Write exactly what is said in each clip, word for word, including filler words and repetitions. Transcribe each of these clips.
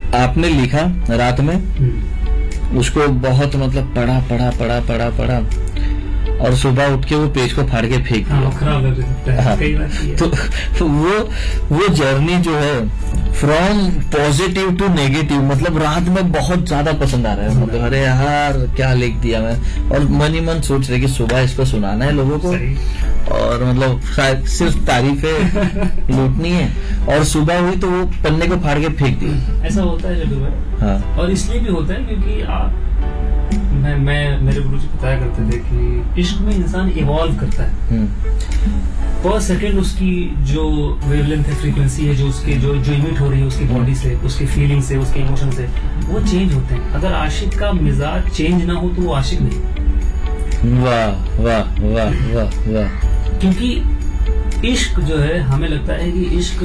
आपने लिखा रात में, उसको बहुत मतलब पढ़ा पढ़ा पढ़ा पढ़ा पढ़ा और सुबह उठ के वो पेज को फाड़ के फेंक दिया। खराब लग सकता है, कई बार किया। तो वो वो जर्नी जो है फ्रॉम पॉजिटिव टू नेगेटिव, मतलब रात में बहुत ज्यादा पसंद आ रहा है। मतलब अरे यार क्या लिख दिया मैं, और मन ही मन सोच रहे कि सुबह इसको सुनाना है लोगों को, और मतलब शायद सिर्फ तारीफें लूटनी है, और सुबह हुई तो वो पन्ने को फाड़ के फेंक दिया। ऐसा होता है जरूर है। हाँ। और इसलिए भी होता है क्योंकि आप मैं मैं मेरे गुरुजी बताया करते थे कि इश्क में इंसान इवॉल्व करता है पर सेकंड। उसकी जो वेवलेंथ है, फ्रीक्वेंसी है, जो उसके जो जो इमिट हो रही है उसकी बॉडी से, उसकी फीलिंग से, उसके इमोशन से, वो चेंज होते हैं। अगर आशिक का मिजाज चेंज ना हो तो वो आशिक नहीं। वाह वाह वाह वाह वाह। क्योंकि इश्क जो है, हमें लगता है कि इश्क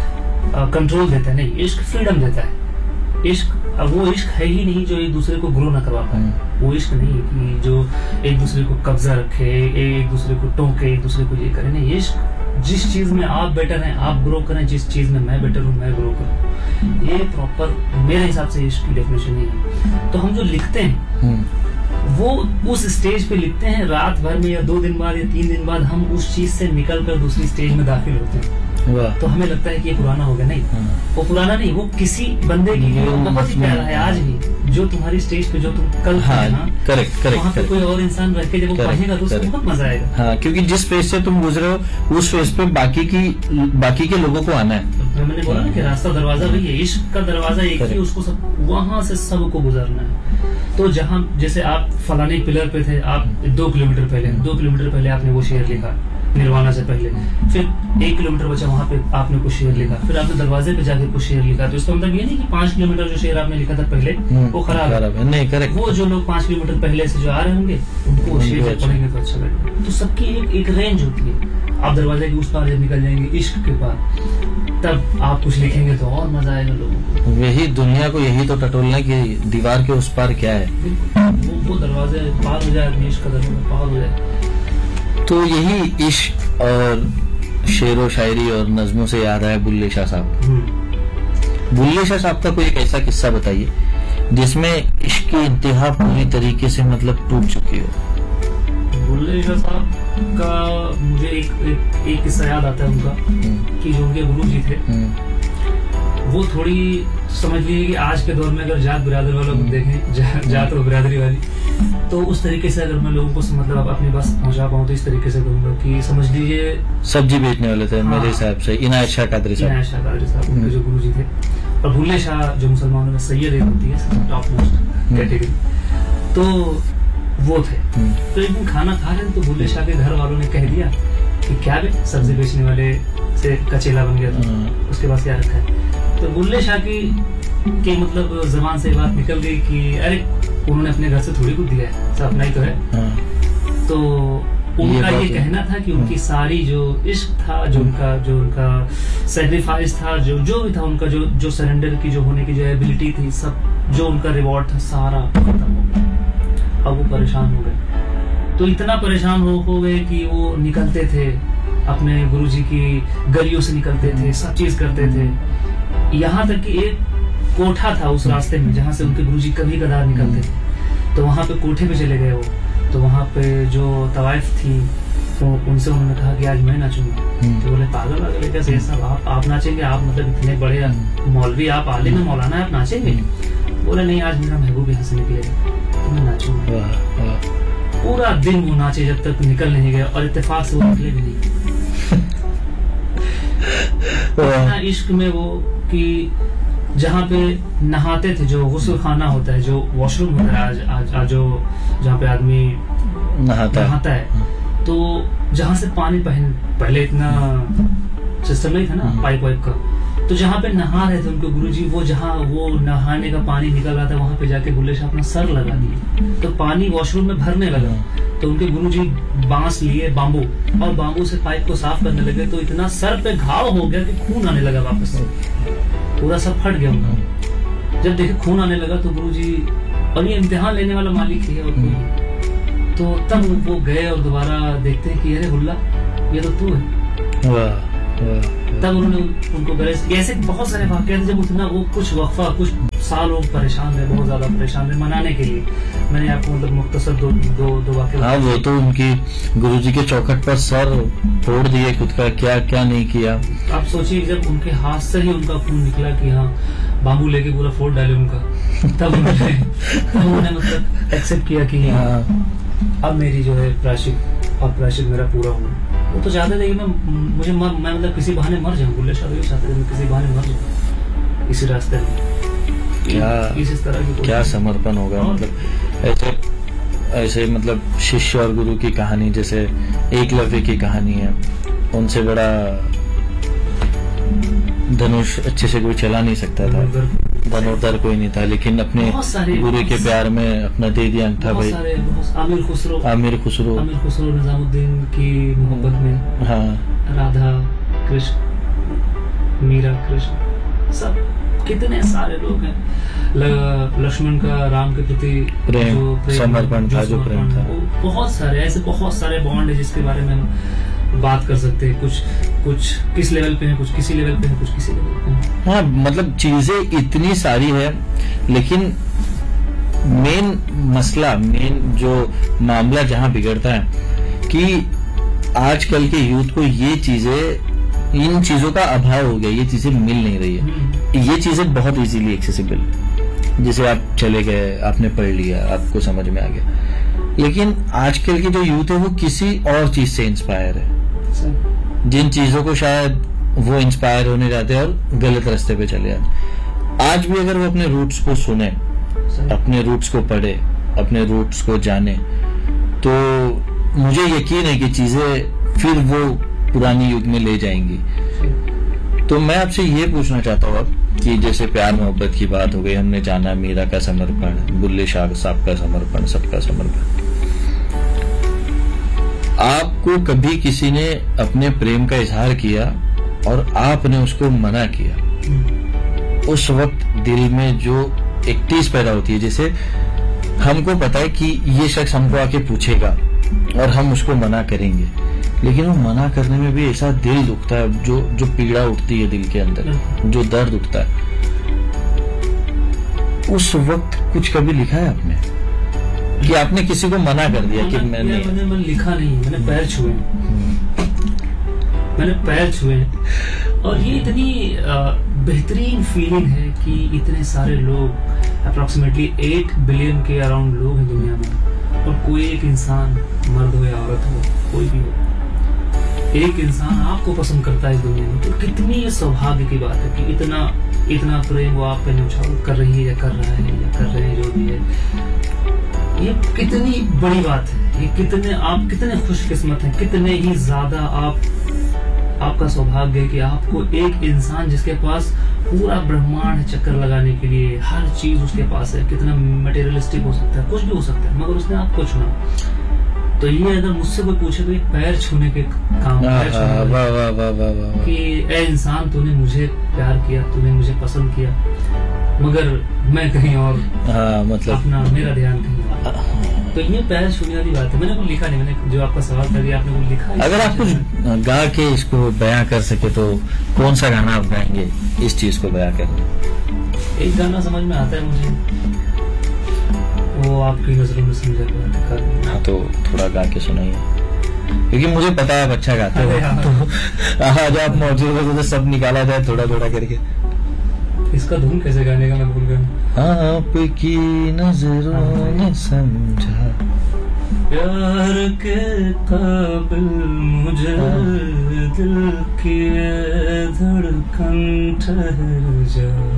कंट्रोल देता है, नहीं, इश्क फ्रीडम देता है। इश्क अब वो इश्क है ही नहीं जो एक दूसरे को ग्रो न करवा पाए। वो इश्क नहीं है कि जो एक दूसरे को कब्जा रखे, एक दूसरे को टोके, एक दूसरे को ये करे। नहीं, इश्क जिस चीज में आप बेटर हैं आप ग्रो करें, जिस चीज में मैं बेटर हूँ मैं ग्रो करूँ, ये प्रॉपर मेरे हिसाब से इश्क की डेफिनेशन नहीं है। तो हम जो लिखते हैं वो उस स्टेज पे लिखते हैं, रात भर में या दो दिन बाद या तीन दिन बाद हम उस चीज से निकल कर दूसरी स्टेज में दाखिल होते हैं। तो हमें लगता है कि ये पुराना हो गया। नहीं, वो पुराना नहीं, वो किसी बंदे की बहुत ही प्यारा है आज भी, जो तुम्हारी स्टेज पे जो तुम कल हाँ, ना करेक्ट करेक्ट वहाँ पे कोई और इंसान रह के जब वो पढ़ेगा तो उसको बहुत मजा आएगा। हाँ, क्योंकि जिस फेज से तुम गुजरे हो उस फेज पे बाकी की बाकी के लोगों को आना है। तो मैंने बोला ना कि रास्ता दरवाजा वही है, इश्क का दरवाजा एक ही, उसको सब वहाँ से सबको गुजरना है। तो जहाँ जैसे आप फलाने पिलर पे थे, आप दो किलोमीटर पहले दो किलोमीटर पहले आपने वो शेर लिखा निर्वाणा से पहले, फिर एक किलोमीटर बचा वहाँ पे आपने कुछ शेर लिखा, फिर आपने दरवाजे पे जाके कुछ शेर लिखा। तो इसका मतलब ये नहीं कि पांच किलोमीटर जो शेर आपने लिखा था पहले वो खराब है, नहीं करेक्ट। वो जो लोग पांच किलोमीटर पहले से जो आ रहे होंगे उनको वो शेर पढ़ेंगे तो अच्छा लगेगा। तो सबकी एक एक रेंज होती है। आप दरवाजे के उस पार जब निकल जाएंगे इश्क के पार, तब आप कुछ लिखेंगे तो और मजा आएगा लोगों को। यही दुनिया को यही तो टटोलना कि दीवार के उस पार क्या है। वो, वो दरवाजे पार हो जाए, इश्क का दरवाजा पार हो जाए। तो यही इश्क और शेरो शायरी और नज़मों से याद आया बुल्ले शाह साहब। बुल्ले शाह साहब का कोई एक ऐसा किस्सा बताइए जिसमें इश्क की इंतहा पूरी तरीके से मतलब टूट चुकी हो। बुल्ले शाह साहब का मुझे एक एक, एक किस्सा याद आता है उनका, कि जो उनके गुरु जी थे वो थोड़ी समझ लीजिए कि आज के दौर में अगर जात बिरादर वालों को देखें, जा, जात और बिरादरी वाली, तो उस तरीके से अगर मैं लोगों को मतलब अपनी बात पहुंचा पाऊँ तो इस तरीके से करूंगा कि समझ लीजिए सब्जी बेचने वाले थे। हाँ, मेरे हिसाब से इनायत शाह कादरी साहब, इनायत शाह कादरी साहब उनके जो गुरुजी थे। और बुल्ले शाह जो मुसलमानों में सैयद एक होती है टॉप मोस्ट कैटेगरी, तो वो थे। तो एक दिन खाना खा रहे थे तो बुल्ले शाह के घर वालों ने कह दिया कि क्या बे सब्जी बेचने वाले से कचेला बन गया था, उसके पास क्या रखा है। तो बुल्ले शाह की के मतलब जबान से बात निकल गई कि अरे उन्होंने अपने घर से थोड़ी कुछ दिया है, सब अपना ही तो है। तो उनका ये, ये कहना था कि उनकी सारी जो इश्क था, जो उनका जो उनका सेक्रीफाइस था, जो जो भी था उनका, जो जो सरेंडर की जो होने की जो एबिलिटी थी, सब जो उनका रिवॉर्ड था सारा खत्म हो गया। अब वो परेशान हो गए। तो इतना परेशान हो हो गए कि वो निकलते थे अपने गुरुजी की गलियों से, निकलते थे, सब चीज करते थे। यहाँ तक कि एक कोठा था उस रास्ते में जहाँ से उनके गुरुजी कभी कदार निकलते थे, तो वहाँ पे कोठे पे चले गए वो। तो वहाँ पे जो तवाइफ थी तो उनसे उन्होंने कहा कि आज मैं नाचूंगा। तो बोले पागल पागल है कैसे सब आप आप नाचेंगे, आप मतलब इतने बड़े मौलवी, आप आलिम में मौलाना है, आप नाचेंगे। बोले नहीं, आज मेरा महबूब यहाँ से निकलेगा तो मैं नाचूंगा। पूरा दिन वो नाचे जब तक निकल नहीं गया, और इत्तेफाक से वो निकले भी नहीं। इश्क में वो कि जहाँ पे नहाते थे, जो गुस्ल खाना होता है, जो वॉशरूम होता है आज आज, आज जो जहाँ पे आदमी नहाता, नहाता है, तो जहाँ से पानी पहन पहले इतना सिस्टम नहीं था ना पाइप वाइप का, तो जहाँ पे नहा रहे थे उनके गुरुजी, वो जहाँ वो नहाने का पानी निकल रहा था वहां पे जाके बुल्ले शाह अपना सर लगा दिए, तो पानी वॉशरूम में भरने लगा। तो उनके गुरुजी बांस लिए, बांबू, और बांबू से पाइप को साफ करने लगे, तो इतना सर पे घाव हो गया कि खून आने लगा वापस से, पूरा सर फट गया उनका। जब देखे खून आने लगा तो गुरुजी, और ये इम्तिहान लेने वाला मालिक ही है और कोई, तो तब वो गए और दोबारा देखते हैं कि अरे बुल्ला ये तो तू है। तब उन्होंने उनको ऐसे बहुत सारे वाकयात, जब उतना वो कुछ वक्फा कुछ सालों परेशान रहे, बहुत ज्यादा परेशान रहे मनाने के लिए। मैंने आपको मतलब मुख्तसर दो दो दो वाक्य। हाँ, वो तो उनकी गुरुजी के चौखट पर सर फोड़ दिए खुद का, क्या क्या नहीं किया। आप सोचिए जब उनके हाथ से ही उनका खून निकला कि हाँ बाम्बू लेके पूरा फोड़ डाले उनका, तब उन्होंने तब उन्होंने मतलब एक्सेप्ट किया कि हाँ अब मेरी जो है प्रायश्चित अब प्रायश्चित मेरा पूरा हुआ। वो तो चाहते थे कि मैं मुझे मर, मैं मतलब किसी बहाने मर जाऊं। बुल्ले शाह चाहते थे मैं किसी बहाने मर जाऊं इसी रास्ते में। क्या इस, इस तरह की क्या समर्पण होगा। मतलब ऐसे ऐसे मतलब शिष्य और गुरु की कहानी, जैसे एकलव्य की कहानी है, उनसे बड़ा धनुष अच्छे से कोई चला नहीं सकता था, धनुर्धर कोई नहीं था, लेकिन अपने गुरु के प्यार में अपना दे दिया अंगूठा भाई। आमिर खुसरो आमिर खुसरो आमिर खुसरो निजामुद्दीन की मोहब्बत में, हाँ, राधा कृष्ण, मीरा कृष्ण, सब कितने सारे लोग हैं। लक्ष्मण का राम के प्रति प्रेम, जो प्रेम समर्पण था, जो प्रेम था, बहुत सारे ऐसे बहुत सारे बॉन्ड है जिसके बारे में हम बात कर सकते हैं। कुछ कुछ किस लेवल पे है, कुछ किसी लेवल पे है, कुछ किसी लेवल पे है। हाँ, मतलब चीजें इतनी सारी है, लेकिन मेन मसला, मेन जो मामला जहाँ बिगड़ता है कि आजकल के यूथ को ये चीजें, इन चीजों का अभाव हो गया, ये चीजें मिल नहीं रही है। ये चीजें बहुत इजीली एक्सेसिबल, जैसे आप चले गए, आपने पढ़ लिया, आपको समझ में आ गया। लेकिन आजकल की जो यूथ है वो किसी और चीज से इंस्पायर है, जिन चीजों को शायद वो इंस्पायर होने जाते हैं और गलत रास्ते पे चले जाते। आज भी अगर वो अपने रूट्स को सुने, अपने रूट्स को पढ़े, अपने रूट्स को जाने, तो मुझे यकीन है कि चीजें फिर वो पुरानी युग में ले जाएंगी। तो मैं आपसे ये पूछना चाहता हूँ अब कि जैसे प्यार मोहब्बत की बात हो गई, हमने जाना मीरा का समर्पण, बुल्ले शाह साहब का समर्पण, सबका समर्पण। आपको कभी किसी ने अपने प्रेम का इजहार किया और आपने उसको मना किया, उस वक्त दिल में जो एक टीस पैदा होती है, जैसे हमको पता है कि ये शख्स हमको आके पूछेगा और हम उसको मना करेंगे, लेकिन वो मना करने में भी ऐसा दिल दुखता है, जो जो पीड़ा उठती है दिल के अंदर, जो दर्द उठता है। उस वक्त कुछ कभी लिखा है आपने कि आपने किसी को मना कर दिया कि मैंने मैंने मैंने लिखा नहीं, मैंने पैर छुए, मैंने पैर छुए। और ये इतनी बेहतरीन फीलिंग है कि इतने सारे लोग, अप्रोक्सीमेटली एट बिलियन के अराउंड लोग हैं दुनिया में, और कोई एक इंसान, मर्द हो या औरत हो, कोई भी हो, एक इंसान आपको पसंद करता है इस दुनिया में। तो कितनी ये सौभाग्य की बात है कि इतना इतना प्रेम वो आप पे न्यौछावर कर रही है या कर रहा है या कर रहे हैं, जो भी है, ये कितनी बड़ी बात है। ये कितने आप कितने खुशकिस्मत हैं, कितने ही ज्यादा आप आपका सौभाग्य है कि आपको एक इंसान जिसके पास पूरा ब्रह्मांड चक्कर लगाने के लिए हर चीज उसके पास है, कितना मटेरियलिस्टिक हो सकता है, कुछ भी हो सकता है, मगर उसने आपको चुना। तो ये अगर मुझसे कोई पूछे तो पैर छूने के काम, पैर छूने वाह वाह वाह वाह वाह कि ए इंसान, तूने मुझे प्यार किया, तूने मुझे पसंद किया, मगर मैं कहीं और, हाँ, मतलब अपना मेरा ध्यान कहीं और। तो ये पैर छूने वाली बात है। मैंने कुछ लिखा नहीं, मैंने जो आपका सवाल कर दिया आपने कुछ लिखा। अगर आप कुछ गा के इसको बयां कर सके तो कौन सा गाना आप गाएंगे इस चीज को बयां करने? एक गाना समझ में आता है मुझे, वो आपकी नजरों में समझा कर। हाँ, तो थोड़ा गा के सुनाइए, क्योंकि मुझे पता है आप अच्छा गाते हो। तो आज आप मौजूद हो तो सब निकाला जाए थोड़ा थोड़ा करके। इसका धुन कैसे गाने का मैं भूल गया। आपकी नजरों ने समझा प्यार के काबिल मुझे, दिल की धड़कन ठहर जा।